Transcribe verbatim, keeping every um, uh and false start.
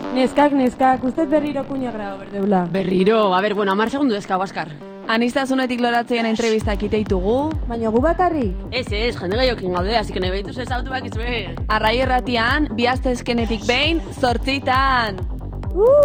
Neskak, neskak, uste berriro kuña grabo berdeula. Berriro, a ber, bueno, amar segundu dezka, Baskar. Anistazunetik loratzean entrevistak iteitugu. Baina gu bakarrik? Ez, ez, jende gaiokin gaude, así que nahi behituz ez autu bakizue. Arrai erratian, bi astezkenetik behin, zortzitan. Uh!